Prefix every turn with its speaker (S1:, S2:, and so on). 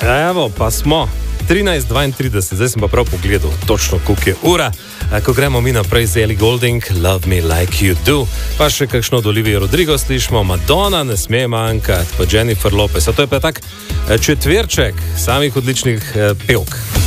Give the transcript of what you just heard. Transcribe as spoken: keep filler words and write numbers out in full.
S1: Evo, pa smo. trinajst dvaintrideset, zdaj sem pa prav pogledal, točno koliko je ura. Ko gremo mi naprej z Ellie Goulding, Love Me Like You Do, pa še kakšno od Olivije Rodrigo slišimo, Madonna ne sme manjkati, pa Jennifer Lopez. A to je pa tak četverček samih odličnih pevk.